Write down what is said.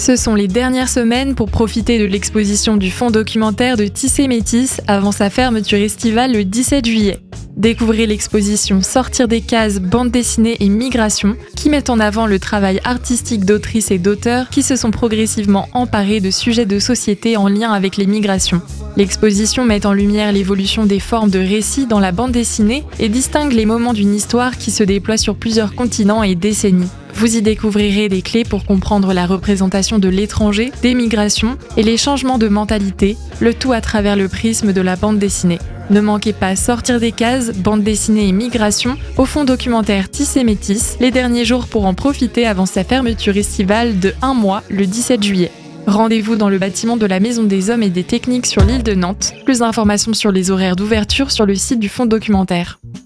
Ce sont les dernières semaines pour profiter de l'exposition du fonds documentaire de Tissé Métis avant sa fermeture estivale le 17 juillet. Découvrez l'exposition Sortir des cases, bande dessinée et migration qui met en avant le travail artistique d'autrices et d'auteurs qui se sont progressivement emparés de sujets de société en lien avec les migrations. L'exposition met en lumière l'évolution des formes de récits dans la bande dessinée et distingue les moments d'une histoire qui se déploie sur plusieurs continents et décennies. Vous y découvrirez des clés pour comprendre la représentation de l'étranger, des migrations et les changements de mentalité, le tout à travers le prisme de la bande dessinée. Ne manquez pas Sortir des cases, bande dessinée et migration au fonds documentaire Tissé Métis, les derniers jours pour en profiter avant sa fermeture estivale de 1 mois le 17 juillet. Rendez-vous dans le bâtiment de la Maison des Hommes et des Techniques sur l'île de Nantes. Plus d'informations sur les horaires d'ouverture sur le site du fonds documentaire.